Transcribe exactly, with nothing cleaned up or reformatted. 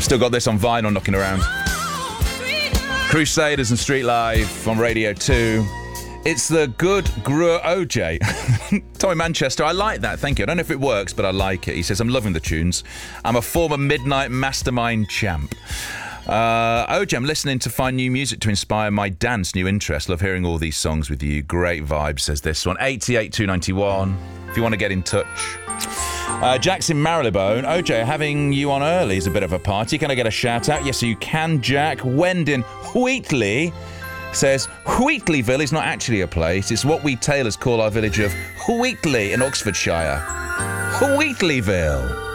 Still got this on vinyl knocking around. Crusaders and Street Life on Radio two. It's the good Gru O J. Tommy Manchester, I like that, thank you. I don't know if it works, but I like it. He says, I'm loving the tunes. I'm a former Midnight Mastermind champ. Uh, O J, I'm listening to find new music to inspire my dance, new interest. Love hearing all these songs with you. Great vibe, says this one. eighty-eight two ninety-one, if you want to get in touch. Uh, Jack's in Marylebone. O J, having you on early is a bit of a party. Can I get a shout out? Yes, you can, Jack. Wendon Wheatley says Wheatleyville is not actually a place. It's what we tailors call our village of Wheatley in Oxfordshire. Wheatleyville.